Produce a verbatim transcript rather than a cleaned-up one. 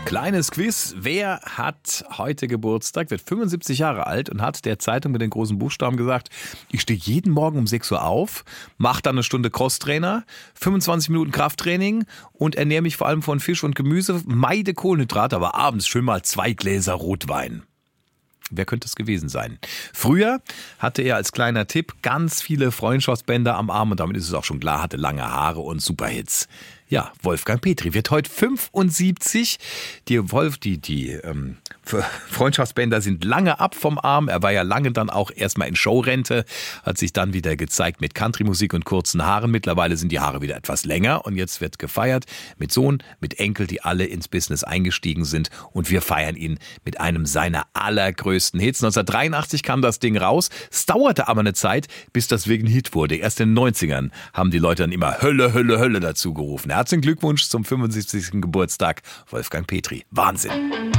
Kleines Quiz. Wer hat heute Geburtstag, wird fünfundsiebzig Jahre alt und hat der Zeitung mit den großen Buchstaben gesagt, ich stehe jeden Morgen um sechs Uhr auf, mache dann eine Stunde Crosstrainer, fünfundzwanzig Minuten Krafttraining und ernähre mich vor allem von Fisch und Gemüse, meide Kohlenhydrate, aber abends schön mal zwei Gläser Rotwein. Wer könnte es gewesen sein? Früher hatte er als kleiner Tipp ganz viele Freundschaftsbänder am Arm und damit ist es auch schon klar, hatte lange Haare und Superhits. Ja, Wolfgang Petri wird heute fünfundsiebzig. Die Wolf, die, die ähm, Freundschaftsbänder sind lange ab vom Arm. Er war ja lange dann auch erstmal in Showrente, hat sich dann wieder gezeigt mit Countrymusik und kurzen Haaren. Mittlerweile sind die Haare wieder etwas länger und jetzt wird gefeiert mit Sohn, mit Enkel, die alle ins Business eingestiegen sind und wir feiern ihn mit einem seiner allergrößten Hits. neunzehnhundertdreiundachtzig kam das Ding raus. Es dauerte aber eine Zeit, bis das wirklich ein Hit wurde. Erst in den neunzigern haben die Leute dann immer Hölle, Hölle, Hölle dazu gerufen. Herzlichen Glückwunsch zum fünfundsiebzigsten Geburtstag, Wolfgang Petri. Wahnsinn.